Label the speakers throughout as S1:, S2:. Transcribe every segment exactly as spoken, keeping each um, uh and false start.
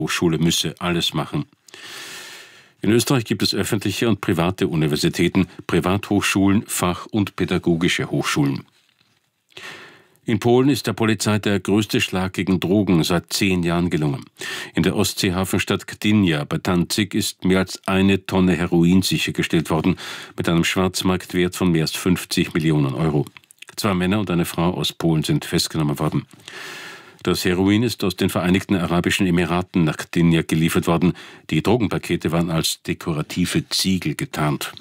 S1: Hochschule müsse alles machen. In Österreich gibt es öffentliche und private Universitäten, Privathochschulen, Fach- und pädagogische Hochschulen. In Polen ist der Polizei der größte Schlag gegen Drogen seit zehn Jahren gelungen. In der Ostseehafenstadt Gdynia bei Danzig ist mehr als eine Tonne Heroin sichergestellt worden, mit einem Schwarzmarktwert von mehr als fünfzig Millionen Euro. Zwei Männer und eine Frau aus Polen sind festgenommen worden. Das Heroin ist aus den Vereinigten Arabischen Emiraten nach Gdynia geliefert worden. Die Drogenpakete waren als dekorative Ziegel getarnt.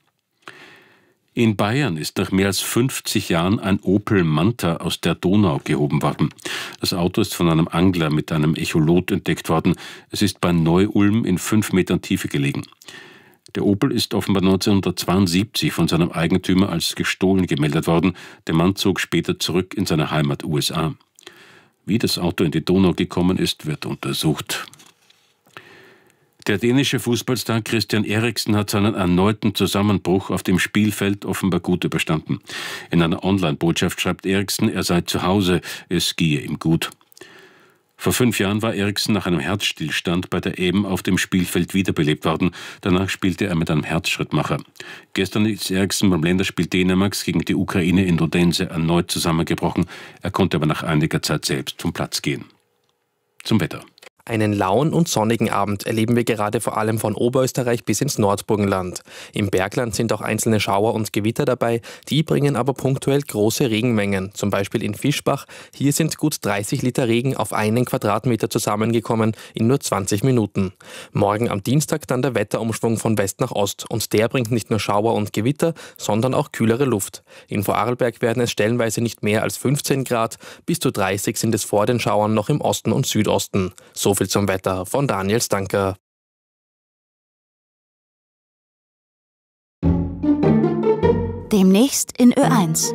S1: In Bayern ist nach mehr als fünfzig Jahren ein Opel Manta aus der Donau gehoben worden. Das Auto ist von einem Angler mit einem Echolot entdeckt worden. Es ist bei Neu-Ulm in fünf Metern Tiefe gelegen. Der Opel ist offenbar neunzehnhundertzweiundsiebzig von seinem Eigentümer als gestohlen gemeldet worden. Der Mann zog später zurück in seine Heimat U S A. Wie das Auto in die Donau gekommen ist, wird untersucht. Der dänische Fußballstar Christian Eriksen hat seinen erneuten Zusammenbruch auf dem Spielfeld offenbar gut überstanden. In einer Online-Botschaft schreibt Eriksen, er sei zu Hause, es gehe ihm gut. Vor fünf Jahren war Eriksen nach einem Herzstillstand bei der E M auf dem Spielfeld wiederbelebt worden. Danach spielte er mit einem Herzschrittmacher. Gestern ist Eriksen beim Länderspiel Dänemarks gegen die Ukraine in Odense erneut zusammengebrochen. Er konnte aber nach einiger Zeit selbst vom Platz gehen. Zum Wetter.
S2: Einen lauen und sonnigen Abend erleben wir gerade vor allem von Oberösterreich bis ins Nordburgenland. Im Bergland sind auch einzelne Schauer und Gewitter dabei, die bringen aber punktuell große Regenmengen, zum Beispiel in Fischbach. Hier sind gut dreißig Liter Regen auf einen Quadratmeter zusammengekommen in nur zwanzig Minuten. Morgen am Dienstag dann der Wetterumschwung von West nach Ost und der bringt nicht nur Schauer und Gewitter, sondern auch kühlere Luft. In Vorarlberg werden es stellenweise nicht mehr als fünfzehn Grad, bis zu dreißig sind es vor den Schauern noch im Osten und Südosten. So So viel zum Wetter von Daniel Stanker.
S3: Demnächst in Ö eins.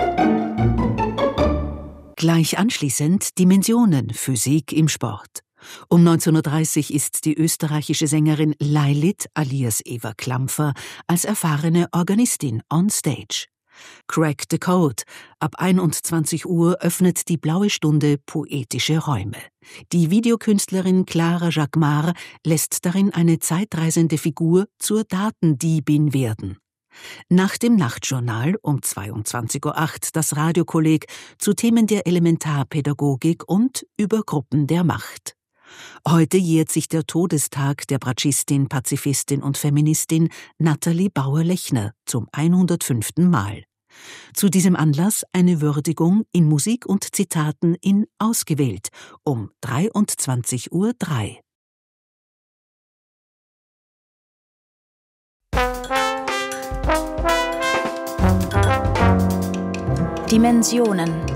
S4: Gleich anschließend Dimensionen, Physik im Sport. Um neunzehn Uhr dreißig ist die österreichische Sängerin Lailit alias Eva Klampfer als erfahrene Organistin on stage. Crack the Code. Ab einundzwanzig Uhr öffnet die Blaue Stunde poetische Räume. Die Videokünstlerin Clara Jacquemart lässt darin eine zeitreisende Figur zur Datendiebin werden. Nach dem Nachtjournal um zweiundzwanzig Uhr acht das Radiokolleg zu Themen der Elementarpädagogik und über Gruppen der Macht. Heute jährt sich der Todestag der Bratschistin, Pazifistin und Feministin Nathalie Bauer-Lechner zum hundertfünften Mal. Zu diesem Anlass eine Würdigung in Musik und Zitaten in Ausgewählt um dreiundzwanzig Uhr drei.
S3: Dimensionen.